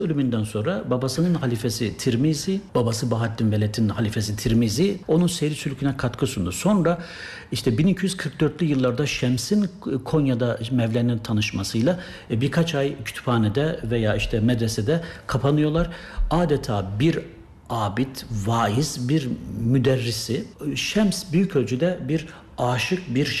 Ölümünden sonra babasının halifesi Tirmizi, babası Bahattin Veled'in halifesi Tirmizi onun seyri sülüküne katkı sundu. Sonra işte 1244'lü yıllarda Şems'in Konya'da Mevlana'nın tanışmasıyla birkaç ay kütüphanede veya işte medresede kapanıyorlar. Adeta bir abid, vaiz, bir müderrisi Şems büyük ölçüde bir aşık, bir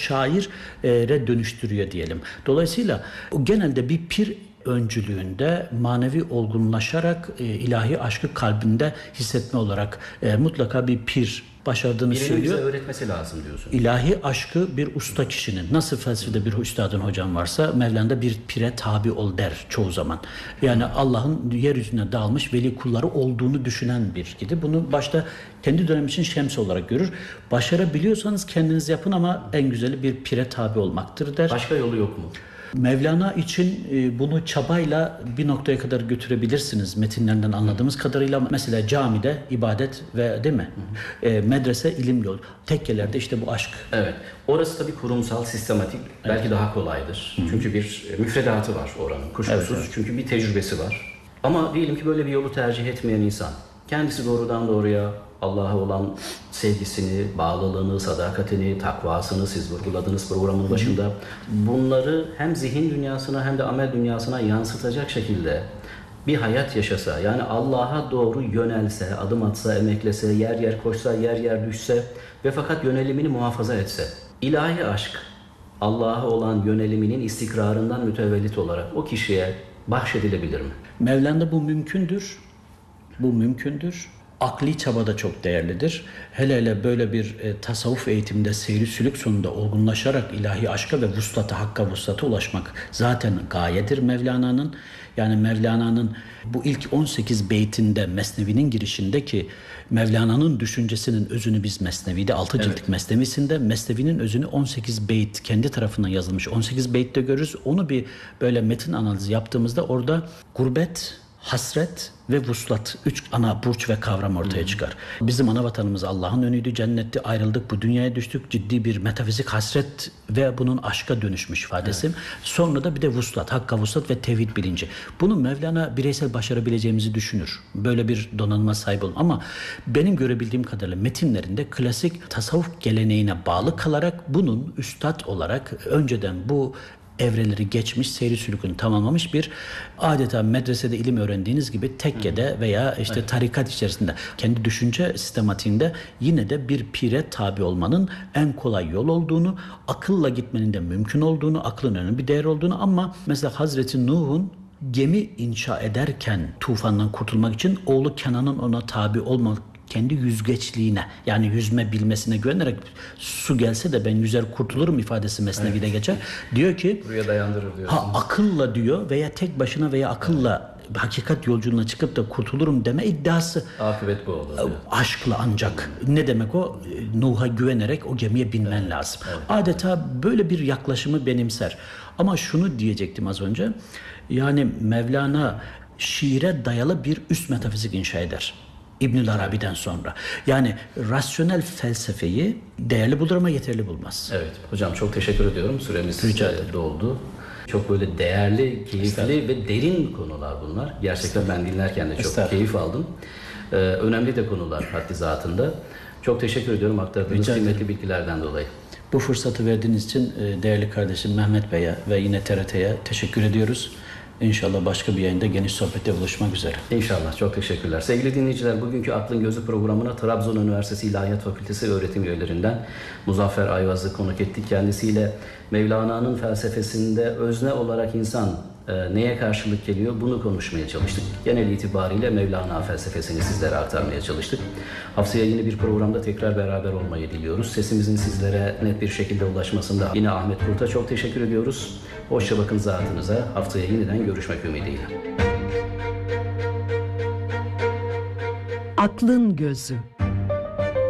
şaire dönüştürüyor diyelim. Dolayısıyla genelde bir pir öncülüğünde manevi olgunlaşarak ilahi aşkı kalbinde hissetme olarak mutlaka bir pir başardığını birinin söylüyor. bize öğretmesi lazım diyorsun. İlahi aşkı bir usta kişinin, nasıl felsefede bir üstadın hocam varsa Mevlana bir pire tabi ol der çoğu zaman. Yani Allah'ın yeryüzüne dağılmış veli kulları olduğunu düşünen bir kişi. Bunu başta kendi dönemi için Şems olarak görür. Başarabiliyorsanız kendiniz yapın ama en güzeli bir pire tabi olmaktır der. Başka yolu yok mu? Mevlana için bunu çabayla bir noktaya kadar götürebilirsiniz metinlerinden anladığımız kadarıyla. Mesela camide ibadet ve değil mi? Medrese ilim yolu. Tekkelerde işte bu aşk. Evet. Orası tabii kurumsal, sistematik. Belki daha kolaydır. Çünkü bir müfredatı var oranın. Kuşkusuz. Evet. Çünkü bir tecrübesi var. Ama diyelim ki böyle bir yolu tercih etmeyen insan kendisi doğrudan doğruya Allah'a olan sevgisini, bağlılığını, sadakatini, takvasını siz vurguladınız programın başında. Bunları hem zihin dünyasına hem de amel dünyasına yansıtacak şekilde bir hayat yaşasa, yani Allah'a doğru yönelse, adım atsa, emeklese, yer yer koşsa, yer yer düşse ve fakat yönelimini muhafaza etse, ilahi aşk, Allah'a olan yöneliminin istikrarından mütevellit olarak o kişiye bahşedilebilir mi? Mevlana'da bu mümkündür. Bu mümkündür. Akli çaba da çok değerlidir. Hele hele böyle bir tasavvuf eğitiminde seyri sülük sonunda olgunlaşarak ilahi aşka ve vuslata, hakka vuslata ulaşmak zaten gayedir Mevlana'nın. Yani Mevlana'nın bu ilk 18 beytinde Mesnevi'nin girişindeki Mevlana'nın düşüncesinin özünü biz Mesnevi'de 6 ciltlik Mesnevi'sinde Mesnevi'nin özünü 18 beyt kendi tarafından yazılmış 18 beytte görürüz. Onu bir böyle metin analizi yaptığımızda orada gurbet, hasret ve vuslat, 3 ana burç ve kavram ortaya çıkar. Bizim ana vatanımız Allah'ın önüydü, cennetti, ayrıldık, bu dünyaya düştük, ciddi bir metafizik hasret ve bunun aşka dönüşmüş ifadesi. Evet. Sonra da bir de vuslat, hakka vuslat ve tevhid bilinci. Bunu Mevlana bireysel başarabileceğimizi düşünür. Böyle bir donanıma sahip olun. Ama benim görebildiğim kadarıyla metinlerinde klasik tasavvuf geleneğine bağlı kalarak bunun üstad olarak önceden bu evreleri geçmiş, seyri sülükünü tamamlamış bir adeta medresede ilim öğrendiğiniz gibi tekkede veya işte tarikat içerisinde kendi düşünce sistematiğinde yine de bir pire tabi olmanın en kolay yol olduğunu, akılla gitmenin de mümkün olduğunu, aklın önemli bir değer olduğunu ama mesela Hazreti Nuh'un gemi inşa ederken tufandan kurtulmak için oğlu Kenan'ın ona tabi olmak kendi yüzgeçliğine yani yüzme bilmesine güvenerek su gelse de ben yüzer kurtulurum ifadesi Mesnevi'de geçer. Diyor ki buraya dayandırır diyorsun. Akılla diyor veya tek başına veya akılla hakikat yolculuğuna çıkıp da kurtulurum deme iddiası. Akıbet bu olur. Aşkla ancak. Ne demek o? Nuh'a güvenerek o gemiye binmen lazım. Evet. Adeta böyle bir yaklaşımı benimser. Ama şunu diyecektim az önce. Yani Mevlana şiire dayalı bir üst metafizik inşa eder. İbnül Arabi'den sonra. Yani rasyonel felsefeyi değerli bulur ama yeterli bulmaz. Evet. Hocam çok teşekkür ediyorum. Süremiz doldu. Çok böyle değerli, keyifli ve derin konular bunlar. Gerçekten ben dinlerken de çok keyif aldım. Önemli de konular haddi zatında. Çok teşekkür ediyorum aktardığınız kıymetli bilgilerden dolayı. Bu fırsatı verdiğiniz için değerli kardeşim Mehmet Bey'e ve yine TRT'ye teşekkür ediyoruz. İnşallah başka bir yayında geniş sohbette buluşmak üzere. İnşallah. Çok teşekkürler. Sevgili dinleyiciler, bugünkü Aklın Gözü programına Trabzon Üniversitesi İlahiyat Fakültesi öğretim üyelerinden Muzaffer Ayvaz'ı konuk ettik. Kendisiyle Mevlana'nın felsefesinde özne olarak insan neye karşılık geliyor bunu konuşmaya çalıştık. Genel itibariyle Mevlana felsefesini sizlere aktarmaya çalıştık. Haftaya yine bir programda tekrar beraber olmayı diliyoruz. Sesimizin sizlere net bir şekilde ulaşmasında yine Ahmet Kurt'a çok teşekkür ediyoruz. Hoşça bakın zatınıza. Haftaya yeniden görüşmek ümidiyle. Aklın Gözü.